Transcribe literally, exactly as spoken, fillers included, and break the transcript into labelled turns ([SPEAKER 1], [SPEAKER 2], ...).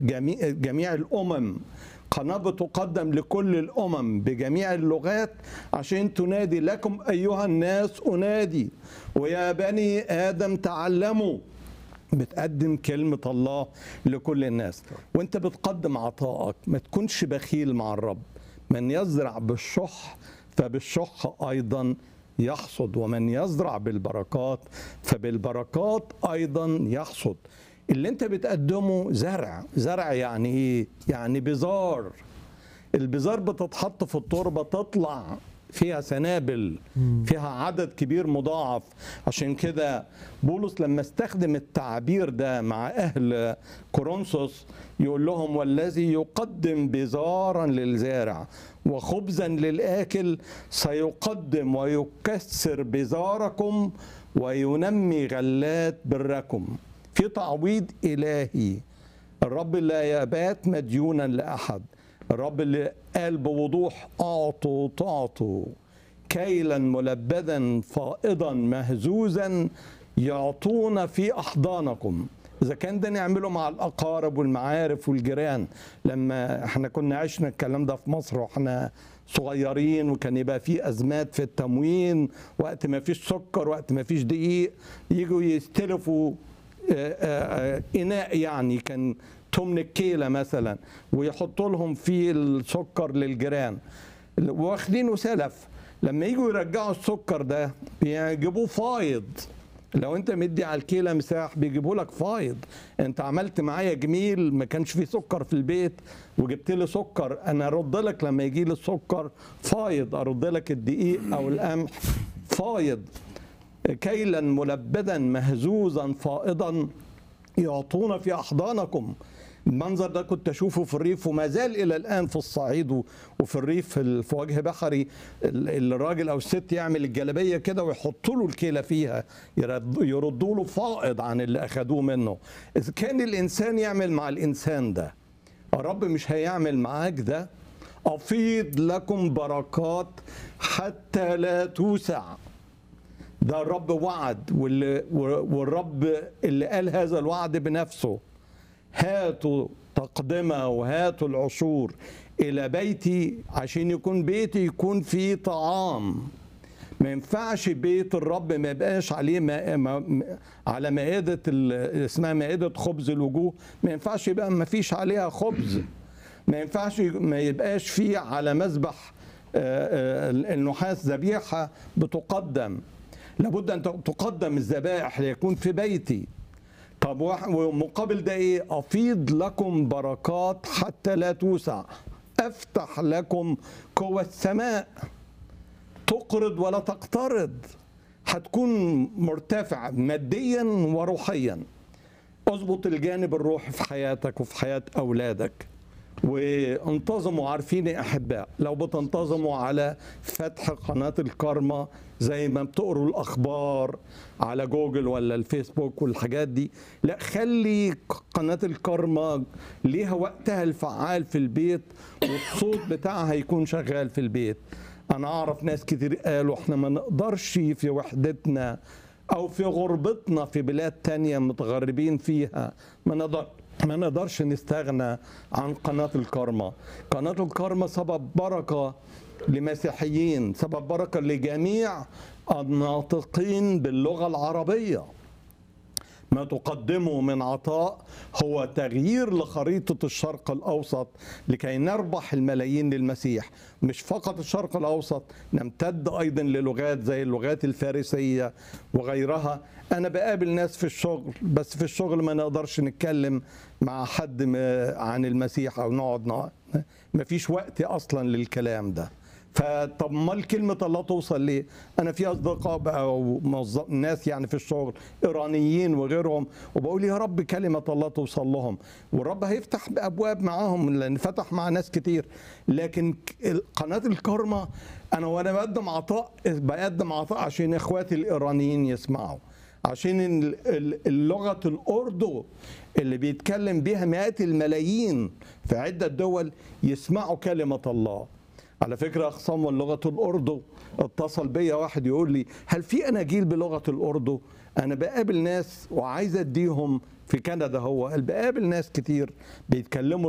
[SPEAKER 1] جميع, جميع الأمم، قناة بتقدم لكل الأمم بجميع اللغات عشان تنادي لكم أيها الناس أنادي ويا بني آدم تعلموا. بتقدم كلمة الله لكل الناس وانت بتقدم عطائك. ما تكونش بخيل مع الرب. من يزرع بالشح فبالشح أيضا يحصد، ومن يزرع بالبركات فبالبركات أيضا يحصد. اللي انت بتقدمه زرع. زرع يعني ايه؟ يعني بذار. البذار بتتحط في التربة تطلع فيها سنابل، فيها عدد كبير مضاعف. عشان كده بولس لما استخدم التعبير ده مع أهل كورنثوس يقول لهم والذي يقدم بذارا للزارع وخبزا للآكل سيقدم ويكسر بذاركم وينمي غلات بركم. في تعويض إلهي. الرب لا يبات مديونا لأحد. الرب اللي قال بوضوح أعطوا تعطوا كيلا ملبدا فائضا مهزوزا يعطون في أحضانكم. إذا كان ده نعمله مع الأقارب والمعارف والجيران. لما احنا كنا عشنا الكلام ده في مصر واحنا صغيرين وكان يبقى في أزمات في التموين، وقت ما فيش سكر وقت ما فيش دقيق يجوا يستلفوا إناء يعني كان تمن الكيلة مثلا ويحطوا لهم فيه السكر للجيران واخدينه سلف. لما يجوا يرجعوا السكر ده بيجيبوه فايض. لو انت مدي على الكيلة مساح بيجيبوا لك فايض. انت عملت معايا جميل ما كانش فيه سكر في البيت وجبت لي سكر، انا ارد لك لما يجي لي السكر فايض، ارد لك الدقيق او القمح فايض. كيلا ملبدا مهزوزا فائضا يعطون في أحضانكم. المنظر ده كنت أشوفه في الريف وما زال إلى الآن في الصعيد وفي الريف في وجه بحري. الراجل أو الست يعمل الجلبية كده ويحطوا له الكيلة فيها يردوا له فائض عن اللي أخدوه منه. إذا كان الإنسان يعمل مع الإنسان ده الرب مش هيعمل معاك ده. أفيض لكم بركات حتى لا توسع. ده الرب وعد، والرب اللي قال هذا الوعد بنفسه. هاتوا تقدمة وهاتوا العشور إلى بيتي عشان يكون بيتي يكون فيه طعام. ما ينفعش بيت الرب ما يبقاش عليه ما ما على مائدة اسمها مائدة خبز الوجوه، ما ينفعش يبقى ما فيش عليها خبز. ما ينفعش ما يبقاش فيه على مذبح النحاس ذبيحة بتقدم. لابد أن تقدم الذبائح ليكون في بيتي. طب ومقابل ده إيه؟ أفيض لكم بركات حتى لا توسع. أفتح لكم قوى السماء. تقرض ولا تقترض. هتكون مرتفع ماديا وروحيا. اظبط الجانب الروحي في حياتك وفي حياة أولادك. وانتظموا. عارفين يا أحباء لو بتنتظموا على فتح قناة الكارما زي ما بتقروا الأخبار على جوجل ولا الفيسبوك والحاجات دي، لا خلي قناة الكارما ليها وقتها الفعال في البيت والصوت بتاعها يكون شغال في البيت. أنا أعرف ناس كتير قالوا احنا ما نقدرش في وحدتنا أو في غربتنا في بلاد تانية متغربين فيها ما نقدر ما نقدرش نستغنى عن قناة الكارما. قناة الكارما سبب بركة لمسيحيين، سبب بركة لجميع الناطقين باللغة العربية. ما تقدمه من عطاء هو تغيير لخريطة الشرق الأوسط لكي نربح الملايين للمسيح. مش فقط الشرق الأوسط، نمتد أيضا للغات زي اللغات الفارسية وغيرها. أنا بقابل ناس في الشغل بس في الشغل ما نقدرش نتكلم مع حد عن المسيح أو نقعد ما فيش وقت أصلا للكلام ده. فطب ما الكلمة الله توصل ليه؟ أنا في أصدقاء بقى ناس يعني في الشغل إيرانيين وغيرهم وبقول يا رب كلمة الله توصل لهم والرب هيفتح أبواب معاهم لأن فتح مع ناس كتير. لكن قناة الكارما أنا وأنا بقدم عطاء بقدم عطاء عشان إخواتي الإيرانيين يسمعوا، عشان اللغة الأردو اللي بيتكلم بيها مئات الملايين في عدة دول يسمعوا كلمة الله. على فكرة أخصام لغة الأردو اتصل بيا واحد يقول لي هل في أناجيل بلغة الأردو؟ انا بقابل ناس وعايز اديهم في كندا، هو بقابل ناس كتير بيتكلموا